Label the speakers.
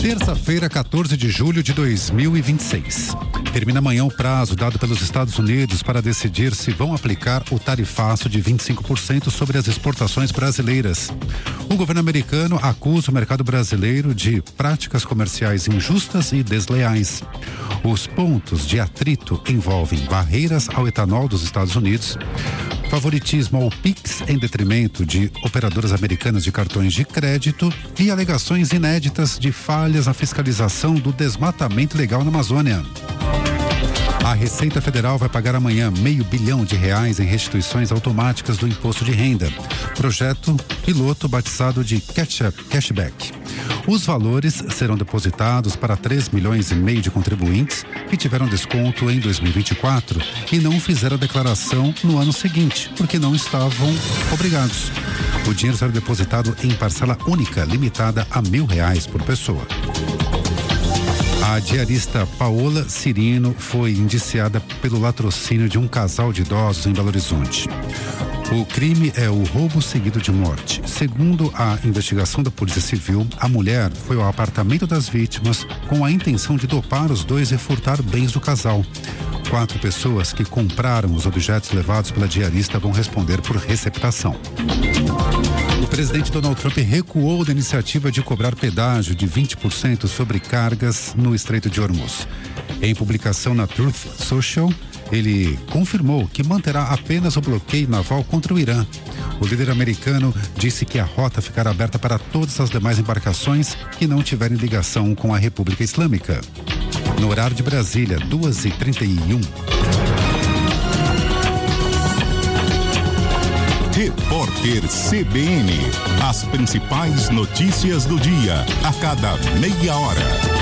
Speaker 1: Terça-feira, 14 de julho de 2026. Termina amanhã o prazo dado pelos Estados Unidos para decidir se vão aplicar o tarifaço de 25% sobre as exportações brasileiras. O governo americano acusa o mercado brasileiro de práticas comerciais injustas e desleais. Os pontos de atrito envolvem barreiras ao etanol dos Estados Unidos, favoritismo ao Pix em detrimento de operadoras americanas de cartões de crédito e alegações inéditas de falhas na fiscalização do desmatamento ilegal na Amazônia. A Receita Federal vai pagar amanhã R$500 bilhão em restituições automáticas do imposto de renda. Projeto piloto batizado de Cashback. Os valores serão depositados para 3,5 milhões de contribuintes que tiveram desconto em 2024 e não fizeram a declaração no ano seguinte, porque não estavam obrigados. O dinheiro será depositado em parcela única, limitada a R$1.000 por pessoa. A diarista Paola Cirino foi indiciada pelo latrocínio de um casal de idosos em Belo Horizonte. O crime é o roubo seguido de morte. Segundo a investigação da Polícia Civil, a mulher foi ao apartamento das vítimas com a intenção de dopar os dois e furtar bens do casal. 4 pessoas que compraram os objetos levados pela diarista vão responder por receptação. O presidente Donald Trump recuou da iniciativa de cobrar pedágio de 20% sobre cargas no Estreito de Hormuz. Em publicação na Truth Social, ele confirmou que manterá apenas o bloqueio naval contra o Irã. O líder americano disse que a rota ficará aberta para todas as demais embarcações que não tiverem ligação com a República Islâmica. No horário de Brasília, 2h31.
Speaker 2: Repórter CBN. As principais notícias do dia, a cada meia hora.